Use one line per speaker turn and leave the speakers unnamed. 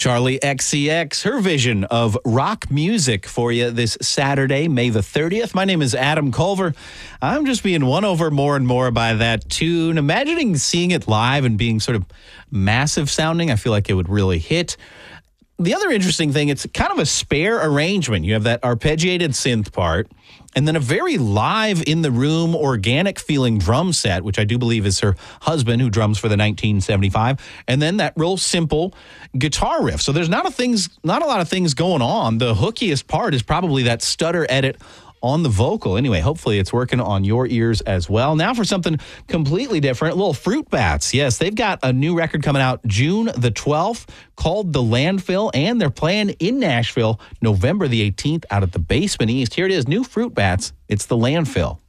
Charlie XCX, her vision of rock music for you this Saturday, May the 30th. My name is Adam Culver. I'm just being won over more and more by that tune. Imagining seeing it live and being sort of massive sounding, I feel like it would really hit. The other interesting thing, it's kind of a spare arrangement. You have that arpeggiated synth part, and then a very live, in-the-room, organic-feeling drum set, which I do believe is her husband who drums for the 1975, and then that real simple guitar riff. So there's not a lot of things going on. The hookiest part is probably that stutter edit on the vocal. Anyway, hopefully it's working on your ears as well. Now for something completely different, little Fruit Bats. Yes, they've got a new record coming out June the 12th called The Landfill, and they're playing in Nashville November the 18th out at the Basement East. Here it is, new Fruit Bats. It's The Landfill.